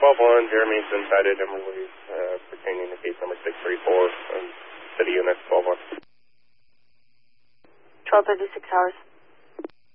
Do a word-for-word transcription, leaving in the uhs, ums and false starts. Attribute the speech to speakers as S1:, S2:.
S1: twelve one, Jeremy's inside Emily, uh, pertaining to case number six three four, um, city unit twelve one.
S2: twelve thirty-six hours.